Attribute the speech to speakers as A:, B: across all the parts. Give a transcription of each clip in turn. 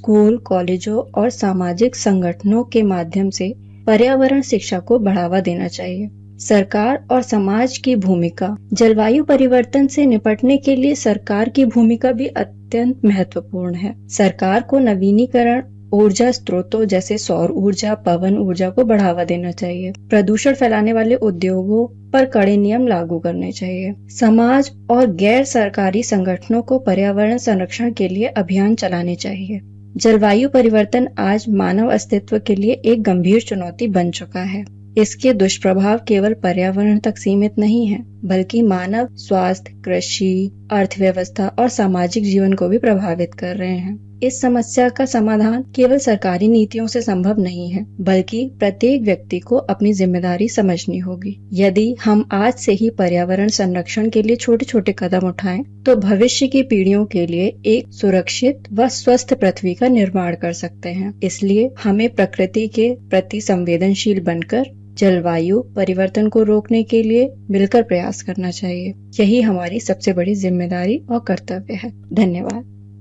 A: School, कॉलेजों और सामाजिक संगठनों के माध्यम से पर्यावरण शिक्षा को बढ़ावा देना चाहिए। सरकार और समाज की भूमिका। जलवायु परिवर्तन से निपटने के लिए सरकार की भूमिका भी अत्यंत महत्वपूर्ण है। सरकार को नवीनीकरण ऊर्जा स्रोतों जैसे सौर ऊर्जा, पवन ऊर्जा को बढ़ावा देना चाहिए। प्रदूषण फैलाने वाले उद्योगों पर कड़े नियम लागू करने चाहिए। समाज और गैर सरकारी संगठनों को पर्यावरण संरक्षण के लिए अभियान चलाने चाहिए। जलवायु परिवर्तन आज मानव अस्तित्व के लिए एक गंभीर चुनौती बन चुका है। इसके दुष्प्रभाव केवल पर्यावरण तक सीमित नहीं है, बल्कि मानव स्वास्थ्य, कृषि, अर्थव्यवस्था और सामाजिक जीवन को भी प्रभावित कर रहे हैं। इस समस्या का समाधान केवल सरकारी नीतियों से संभव नहीं है, बल्कि प्रत्येक व्यक्ति को अपनी जिम्मेदारी समझनी होगी। यदि हम आज से ही पर्यावरण संरक्षण के लिए छोटे छोटे कदम उठाएं, तो भविष्य की पीढ़ियों के लिए एक सुरक्षित व स्वस्थ पृथ्वी का निर्माण कर सकते हैं। इसलिए हमें प्रकृति के प्रति संवेदनशील बनकर जलवायु परिवर्तन को रोकने के लिए मिलकर प्रयास करना चाहिए। यही हमारी सबसे बड़ी जिम्मेदारी और कर्तव्य है। धन्यवाद।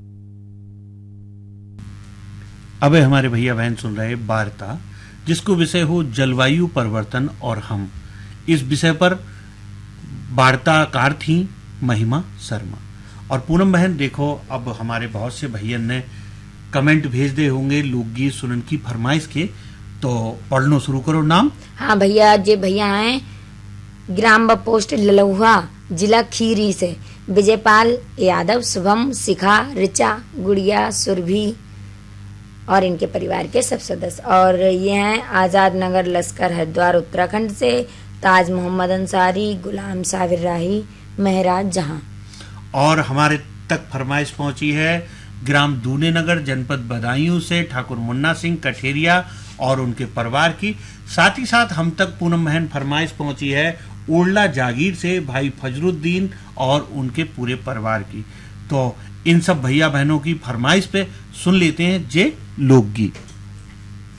B: अब हमारे भैया बहन सुन रहे वार्ता, जिसको विषय हो जलवायु परिवर्तन और हम। इस विषय पर वार्ताकार थी महिमा शर्मा। और पूनम बहन, देखो अब हमारे बहुत से भैया ने कमेंट भेज दे होंगे लोकगीत सुनन की फरमाइश के, तो पढ़ना शुरू करो। नाम?
C: हाँ भैया, जे भैया हैं ग्राम व पोस्ट ललौहा, जिला खीरी से विजयपाल यादव, शुभम, शिखा, ऋचा, गुड़िया, सुरभि और इनके परिवार के सब सदस्य। और ये हैं आजाद नगर लश्कर हरिद्वार उत्तराखंड से ताज मोहम्मद अंसारी, गुलाम साबिर राही, महराज जहां।
B: और हमारे तक फरमाइश पहुंची है ग्राम दूने नगर जनपद बदायूं से ठाकुर मुन्ना सिंह कठेरिया और उनके परिवार की। साथ ही साथ हम तक पूनम बहन फरमाइश पहुंची है ओरला जागीर से भाई फजरुद्दीन और उनके पूरे परिवार की। तो इन सब भैया बहनों की फरमाइश पे सुन लेते हैं जे लोकगीत।